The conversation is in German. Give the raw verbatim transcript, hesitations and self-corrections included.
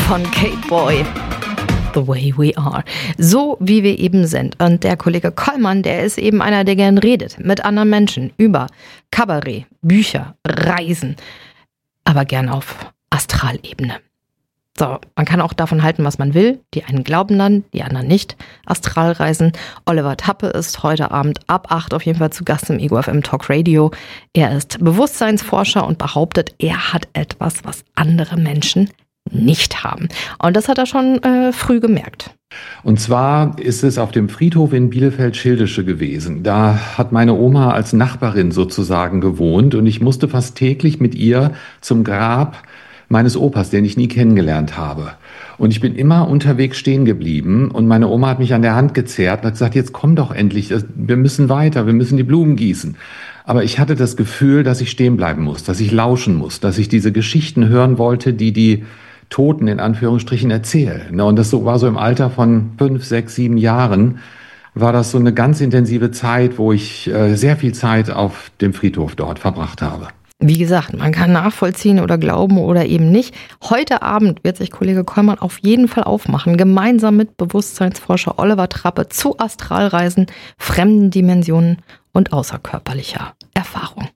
von Kate Boy. The way we are. So wie wir eben sind. Und der Kollege Kollmann, der ist eben einer, der gern redet mit anderen Menschen über Kabarett, Bücher, Reisen, aber gern auf Astralebene. So, man kann auch davon halten, was man will. Die einen glauben dann, die anderen nicht. Astralreisen. Oliver Tappe ist heute Abend ab acht auf jeden Fall zu Gast im Ego F M Talk Radio. Er ist Bewusstseinsforscher und behauptet, er hat etwas, was andere Menschen nicht haben. Und das hat er schon äh, früh gemerkt. Und zwar ist es auf dem Friedhof in Bielefeld-Schildische gewesen. Da hat meine Oma als Nachbarin sozusagen gewohnt und ich musste fast täglich mit ihr zum Grab meines Opas, den ich nie kennengelernt habe. Und ich bin immer unterwegs stehen geblieben und meine Oma hat mich an der Hand gezerrt und hat gesagt, jetzt komm doch endlich, wir müssen weiter, wir müssen die Blumen gießen. Aber ich hatte das Gefühl, dass ich stehen bleiben muss, dass ich lauschen muss, dass ich diese Geschichten hören wollte, die die Toten in Anführungsstrichen erzählen. Und das war so im Alter von fünf, sechs, sieben Jahren, war das so eine ganz intensive Zeit, wo ich sehr viel Zeit auf dem Friedhof dort verbracht habe. Wie gesagt, man kann nachvollziehen oder glauben oder eben nicht. Heute Abend wird sich Kollege Kollmann auf jeden Fall aufmachen, gemeinsam mit Bewusstseinsforscher Oliver Tappe zu Astralreisen, fremden Dimensionen und außerkörperlicher Erfahrung.